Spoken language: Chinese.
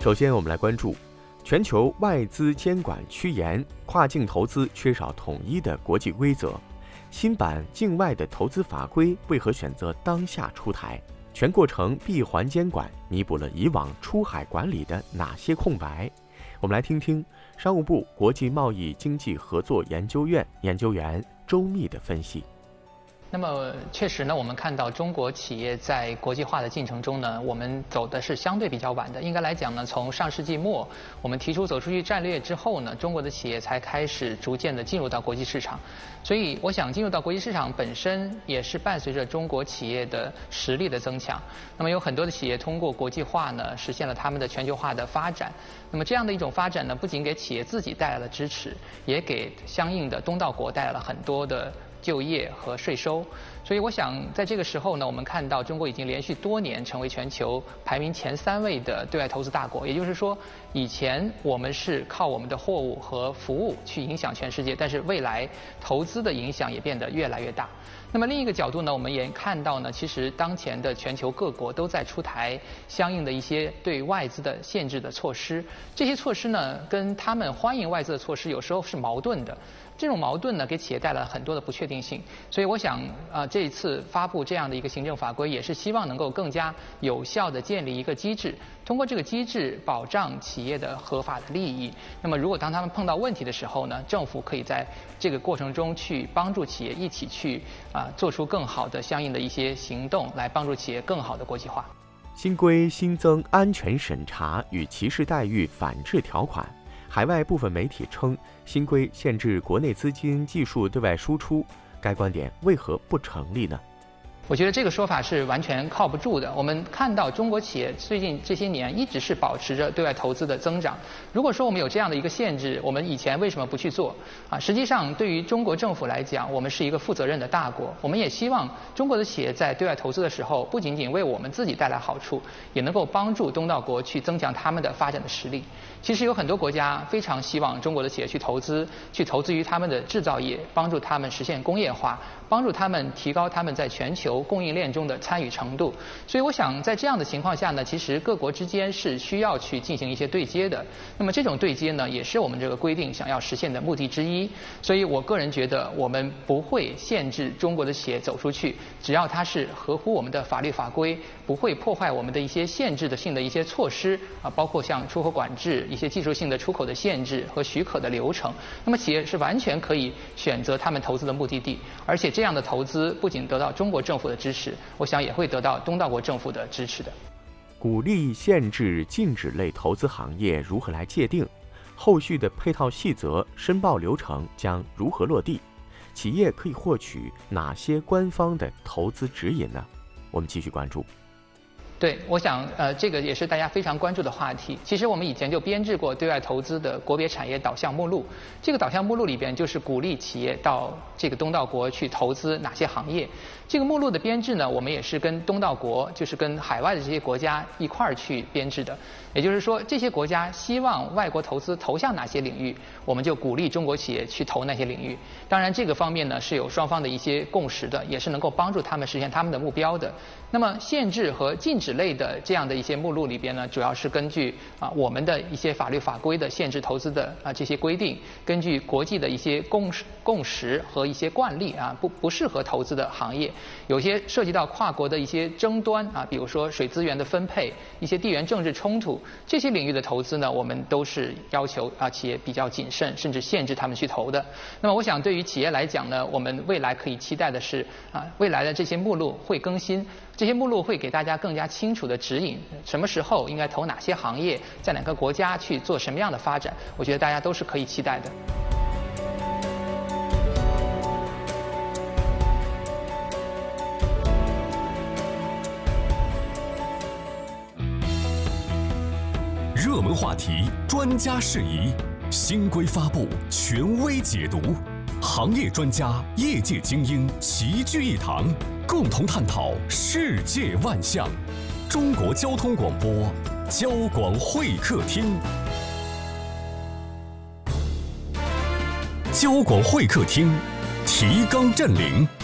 首先，我们来关注全球外资监管趋严，跨境投资缺少统一的国际规则。新版境外的投资法规为何选择当下出台？全过程闭环监管弥补了以往出海管理的哪些空白？我们来听听商务部国际贸易经济合作研究院研究员周密的分析。 那么确实呢，我们看到中国企业在国际化的进程中呢，我们走的是相对比较晚的。应该来讲呢，从上世纪末我们提出走出去战略之后呢，中国的企业才开始逐渐的进入到国际市场。所以我想进入到国际市场本身也是伴随着中国企业的实力的增强。那么有很多的企业通过国际化呢，实现了他们的全球化的发展。那么这样的一种发展呢，不仅给企业自己带来了支持，也给相应的东道国带来了很多的就业和税收。所以我想在这个时候呢，我们看到中国已经连续多年成为全球排名前3位的对外投资大国。也就是说，以前我们是靠我们的货物和服务去影响全世界，但是未来投资的影响也变得越来越大。那么另一个角度呢，我们也看到呢，其实当前的全球各国都在出台相应的一些对外资的限制的措施。这些措施呢，跟他们欢迎外资的措施有时候是矛盾的。这种矛盾呢，给企业带来了很多的不确定性。所以我想，这一次发布这样的一个行政法规，也是希望能够更加有效地建立一个机制，通过这个机制保障企业的合法的利益。那么，如果当他们碰到问题的时候呢，政府可以在这个过程中去帮助企业一起去做出更好的相应的一些行动，来帮助企业更好的国际化。 新规新增安全审查与歧视待遇反制条款。海外部分媒体称，新规限制国内资金技术对外输出，该观点为何不成立呢？ 我觉得这个说法是完全靠不住的。我们看到中国企业最近这些年一直是保持着对外投资的增长。如果说我们有这样的一个限制，我们以前为什么不去做？实际上对于中国政府来讲，我们是一个负责任的大国，我们也希望中国的企业在对外投资的时候，不仅仅为我们自己带来好处，也能够帮助东道国去增强他们的发展的实力。其实有很多国家非常希望中国的企业去投资于他们的制造业，帮助他们实现工业化，帮助他们提高他们在全球供应链中的参与程度。所以我想在这样的情况下呢，其实各国之间是需要去进行一些对接的。那么这种对接呢，也是我们这个规定想要实现的目的之一。所以我个人觉得，我们不会限制中国的企业走出去，只要它是合乎我们的法律法规，不会破坏我们的一些限制性的一些措施包括像出口管制、一些技术性的出口的限制和许可的流程。那么企业是完全可以选择他们投资的目的地，而且这样的投资不仅得到中国政府的支持，我想也会得到东道国政府的支持的。 鼓励、限制、禁止类投资行业如何来界定？后续的配套细则、申报流程将如何落地？企业可以获取哪些官方的投资指引呢？我们继续关注。 对，我想这个也是大家非常关注的话题。其实我们以前就编制过对外投资的国别产业导向目录，这个导向目录里边就是鼓励企业到这个东道国去投资哪些行业。这个目录的编制呢，我们也是跟东道国，就是跟海外的这些国家一块儿去编制的。也就是说，这些国家希望外国投资投向哪些领域，我们就鼓励中国企业去投那些领域。当然，这个方面呢是有双方的一些共识的，也是能够帮助他们实现他们的目标的。那么，限制和禁止类的这样的一些目录里边呢，主要是根据我们的一些法律法规的限制投资的这些规定，根据国际的一些共识和一些惯例不适合投资的行业，有些涉及到跨国的一些争端比如说水资源的分配、一些地缘政治冲突，这些领域的投资呢，我们都是要求企业比较谨慎，甚至限制他们去投的。那么我想对于企业来讲呢，我们未来可以期待的是未来的这些目录会更新。这些目录会给大家更加清楚的指引，什么时候应该投哪些行业，在哪个国家去做什么样的发展，我觉得大家都是可以期待的。 热门话题，专家释疑，新规发布，权威解读，行业专家、业界精英齐聚一堂，共同探讨世界万象。中国交通广播，交广会客厅。交广会客厅，提纲挈领，